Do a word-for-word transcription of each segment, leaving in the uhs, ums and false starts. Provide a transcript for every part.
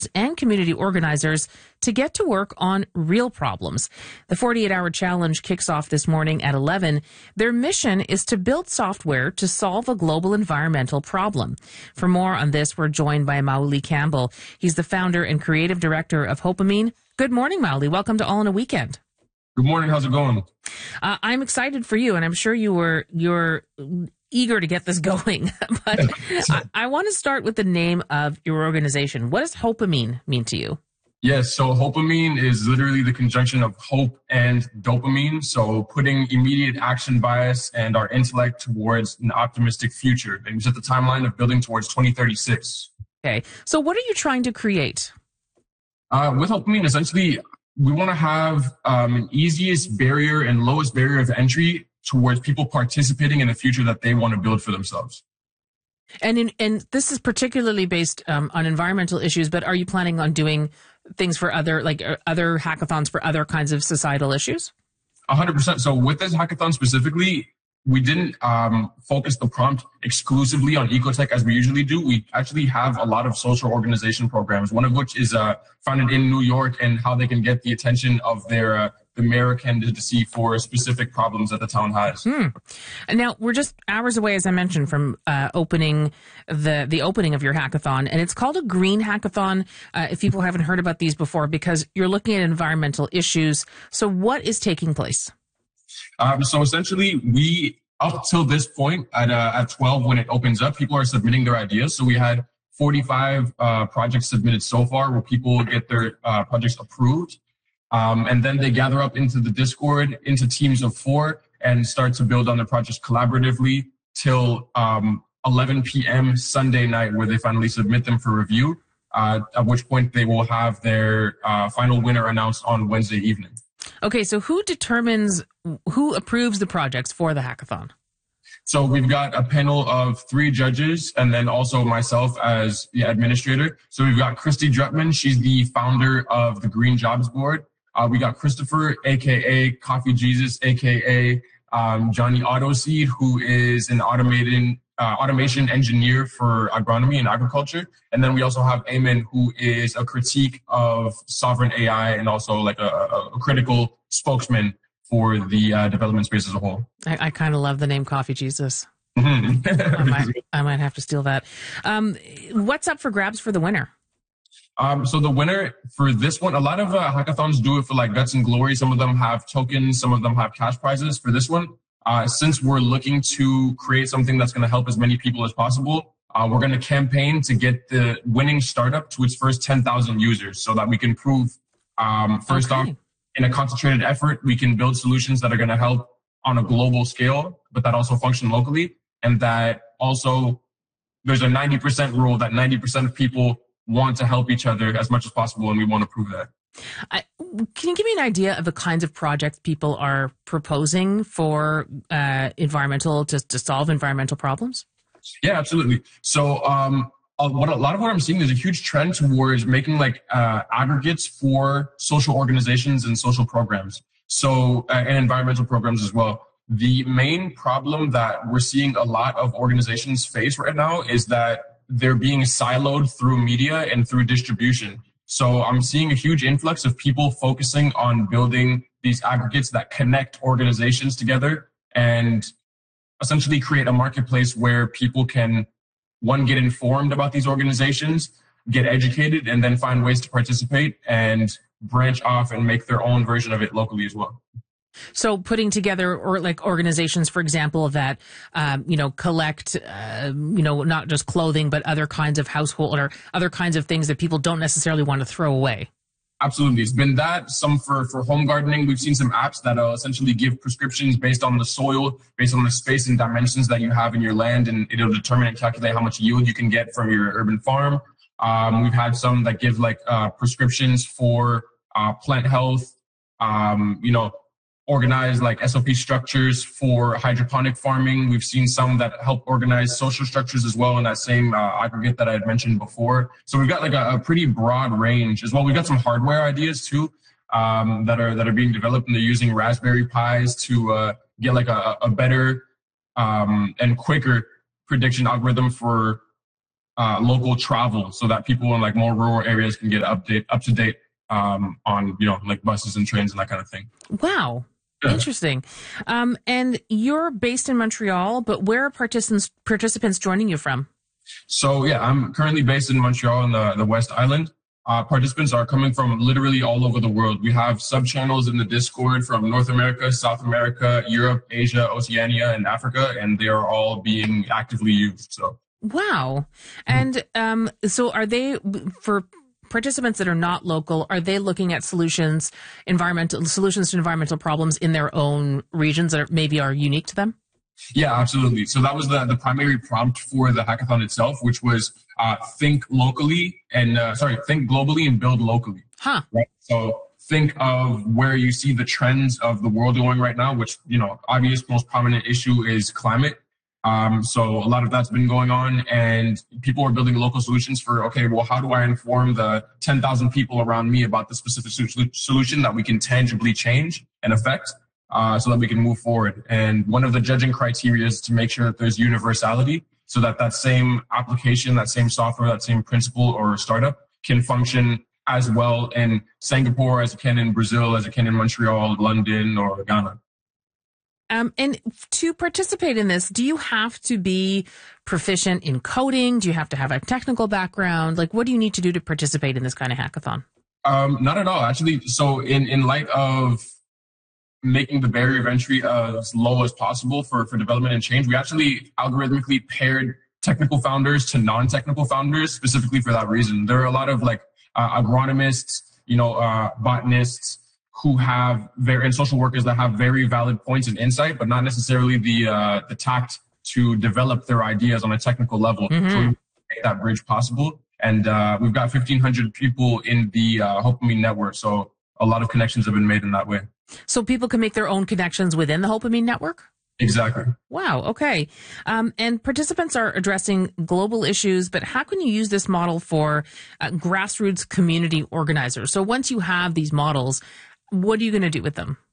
and community organizers to get to work on real problems. The forty-eight hour challenge kicks off this morning at eleven. Their mission is to build software to solve a global environmental problem. For more on this, we're joined by Mauli Campbell. He's the founder and creative director of Hopamine. Good morning, Mauli. Welcome to All in a Weekend. Good morning. How's it going? Uh, I'm excited for you, and I'm sure you were you're eager to get this going. But I, I want to start with the name of your organization. What does Hopamine mean to you? Yes, so Hopamine is literally the conjunction of hope and dopamine. So putting immediate action bias and our intellect towards an optimistic future. And we set the timeline of building towards twenty thirty-six. Okay, so what are you trying to create? Uh, with Hopamine, essentially, we want to have um, an easiest barrier and lowest barrier of entry towards people participating in a future that they want to build for themselves. And in, and this is particularly based um, on environmental issues, but are you planning on doing things for other, like uh, other hackathons for other kinds of societal issues? one hundred percent. So with this hackathon specifically, we didn't um, focus the prompt exclusively on ecotech as we usually do. We actually have a lot of social organization programs, one of which is uh, founded in New York, and how they can get the attention of their uh, the mayor candidacy for specific problems that the town has. Hmm. And now we're just hours away, as I mentioned, from uh, opening the the opening of your hackathon, and it's called a green hackathon. Uh, if people haven't heard about these before, because you're looking at environmental issues. So what is taking place? Um, so essentially, we up till this point at uh, at twelve, when it opens up, people are submitting their ideas. So we had forty-five uh, projects submitted so far, where people get their uh, projects approved. Um, and then they gather up into the Discord, into teams of four, and start to build on their projects collaboratively till um, eleven p.m. Sunday night, where they finally submit them for review, uh, at which point they will have their uh, final winner announced on Wednesday evening. Okay, so who determines, who approves the projects for the hackathon? So we've got a panel of three judges, and then also myself as the administrator. So we've got Christy Drutman. She's the founder of the Green Jobs Board. Uh, we got Christopher, a k a. Coffee Jesus, a k a. Um, Johnny Autoseed, who is an automated, uh, automation engineer for agronomy and agriculture. And then we also have Eamon, who is a critique of sovereign A I and also like a, a critical spokesman for the uh, development space as a whole. I, I kind of love the name Coffee Jesus. Mm-hmm. I, might, I might have to steal that. Um, what's up for grabs for the winner? Um, so the winner for this one, a lot of uh, hackathons do it for like guts and glory. Some of them have tokens, some of them have cash prizes. For this one, uh, since we're looking to create something that's going to help as many people as possible, uh, we're going to campaign to get the winning startup to its first ten thousand users, so that we can prove, um, first okay. off, in a concentrated effort, we can build solutions that are going to help on a global scale, but that also function locally. And that also there's a ninety percent rule that ninety percent of people want to help each other as much as possible, and we want to prove that. I, can you give me an idea of the kinds of projects people are proposing for uh, environmental, to, to solve environmental problems? Yeah, absolutely. So um, a, what, a lot of what I'm seeing is a huge trend towards making like uh, aggregates for social organizations and social programs. So uh, and environmental programs as well. The main problem that we're seeing a lot of organizations face right now is that they're being siloed through media and through distribution. So I'm seeing a huge influx of people focusing on building these aggregates that connect organizations together and essentially create a marketplace where people can, one, get informed about these organizations, get educated, and then find ways to participate and branch off and make their own version of it locally as well. So putting together, or like organizations, for example, that, um, you know, collect, uh, you know, not just clothing, but other kinds of household or other kinds of things that people don't necessarily want to throw away. Absolutely. It's been that. Some for, for home gardening. We've seen some apps that uh, essentially give prescriptions based on the soil, based on the space and dimensions that you have in your land, and it'll determine and calculate how much yield you can get from your urban farm. Um, we've had some that give like uh, prescriptions for uh, plant health, um, you know, organize like S O P structures for hydroponic farming. We've seen some that help organize social structures as well in that same uh, aggregate that I had mentioned before. So we've got like a, a pretty broad range as well. We've got some hardware ideas too um, that are that are being developed, and they're using Raspberry Pis to uh, get like a, a better um, and quicker prediction algorithm for uh, local travel so that people in like more rural areas can get update up to date um, on, you know, like buses and trains and that kind of thing. Wow. Yeah. Interesting. Um, and you're based in Montreal, but where are participants participants joining you from? So yeah, I'm currently based in Montreal in the, the West Island. Uh, participants are coming from literally all over the world. We have sub-channels in the Discord from North America, South America, Europe, Asia, Oceania, and Africa, and they are all being actively used. So wow. And um, so are they, for participants that are not local, are they looking at solutions, environmental solutions to environmental problems in their own regions that are, maybe are unique to them? Yeah, absolutely. So that was the, the primary prompt for the hackathon itself, which was uh, think locally and, uh, sorry, think globally and build locally. Huh. Right? So think of where you see the trends of the world going right now, which, you know, obvious most prominent issue is climate. Um, so a lot of that's been going on, and people are building local solutions for, okay, well, how do I inform the ten thousand people around me about the specific solution that we can tangibly change and affect, uh, so that we can move forward? And one of the judging criteria is to make sure that there's universality, so that that same application, that same software, that same principle or startup can function as well in Singapore as it can in Brazil, as it can in Montreal, London, or Ghana. Um, and to participate in this, do you have to be proficient in coding? Do you have to have a technical background? Like, what do you need to do to participate in this kind of hackathon? Um, not at all, actually. So in, in light of making the barrier of entry as low as possible for, for development and change, we actually algorithmically paired technical founders to non-technical founders specifically for that reason. There are a lot of like uh, agronomists, you know, uh, botanists, who have very, and social workers that have very valid points and insight, but not necessarily the uh, the tact to develop their ideas on a technical level. Mm-hmm. So we make that bridge possible. And uh, we've got fifteen hundred people in the uh, Hopamine network. So a lot of connections have been made in that way. So people can make their own connections within the Hopamine network? Exactly. Wow. Okay. Um, and participants are addressing global issues, but how can you use this model for uh, grassroots community organizers? So once you have these models, what are you going to do with them?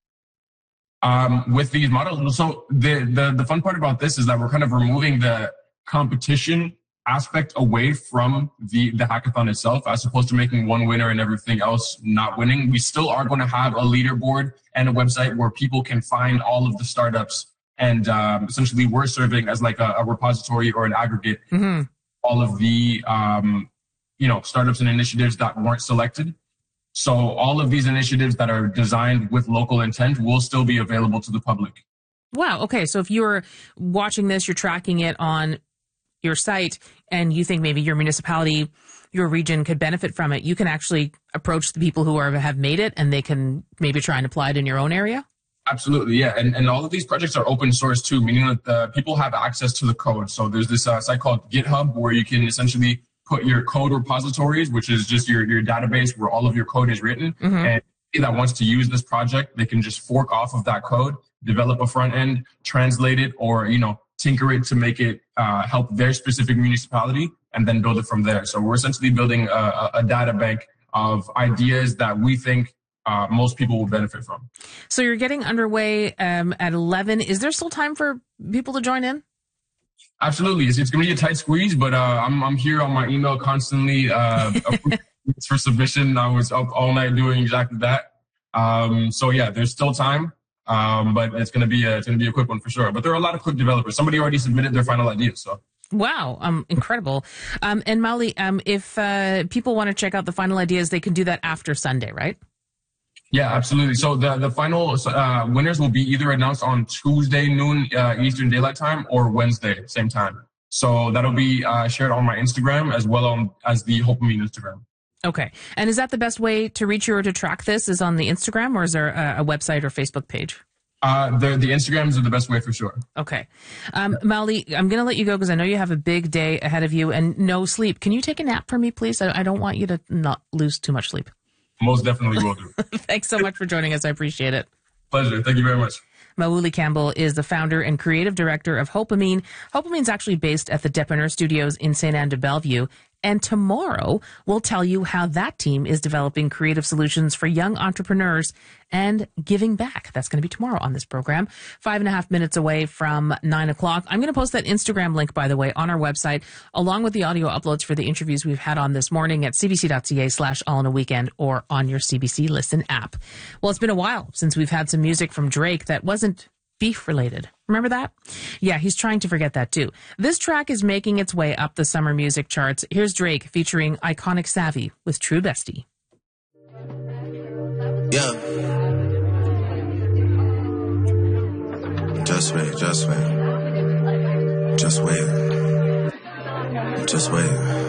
Um, with these models, so the, the the fun part about this is that we're kind of removing the competition aspect away from the the hackathon itself, as opposed to making one winner and everything else not winning. We still are going to have a leaderboard and a website where people can find all of the startups, and um, essentially we're serving as like a, a repository or an aggregate, mm-hmm. all of the um, you know startups and initiatives that weren't selected. So all of these initiatives that are designed with local intent will still be available to the public. Wow. Okay. So if you're watching this, you're tracking it on your site, and you think maybe your municipality, your region could benefit from it, you can actually approach the people who are have made it, and they can maybe try and apply it in your own area? Absolutely, yeah. And and all of these projects are open source too, meaning that the people have access to the code. So there's this uh, site called GitHub where you can essentially put your code repositories, which is just your, your database where all of your code is written. Mm-hmm. And that wants to use this project, they can just fork off of that code, develop a front end, translate it, or, you know, tinker it to make it uh, help their specific municipality, and then build it from there. So we're essentially building a, a data bank of ideas that we think uh, most people will benefit from. So you're getting underway um, at eleven. Is there still time for people to join in? Absolutely. It's, it's going to be a tight squeeze, but uh, I'm I'm here on my email constantly uh, for submission. I was up all night doing exactly that. Um, so yeah, there's still time, um, but it's going to be a, it's going to be a quick one for sure. But there are a lot of quick developers. Somebody already submitted their final ideas. So wow, um, incredible. Um, and Mauli, um, if uh, people want to check out the final ideas, they can do that after Sunday, right? Yeah, absolutely. So the, the final uh, winners will be either announced on Tuesday noon uh, Eastern Daylight Time or Wednesday same time. So that'll be uh, shared on my Instagram as well on, as the Hopamine Instagram. Okay. And is that the best way to reach you or to track this, is on the Instagram, or is there a, a website or Facebook page? Uh, the, the Instagrams are the best way for sure. Okay. Um, Mauli, I'm going to let you go because I know you have a big day ahead of you and no sleep. Can you take a nap for me, please? I, I don't want you to not lose too much sleep. Most definitely will do. Thanks so much for joining us. I appreciate it. Pleasure. Thank you very much. Mauli Campbell is the founder and creative director of Hopamine. Hopamine's actually based at the Depreneur Studios in Saint Anne de Bellevue. And tomorrow, we'll tell you how that team is developing creative solutions for young entrepreneurs and giving back. That's going to be tomorrow on this program. Five and a half minutes away from nine o'clock. I'm going to post that Instagram link, by the way, on our website, along with the audio uploads for the interviews we've had on this morning at cbc.ca slash all in a weekend or on your C B C Listen app. Well, it's been a while since we've had some music from Drake that wasn't beef related. Remember that? Yeah, he's trying to forget that too. This track is making its way up the summer music charts. Here's Drake featuring Iconic Savvy with True Bestie. Yeah. Just wait, just wait. Just wait. Just wait.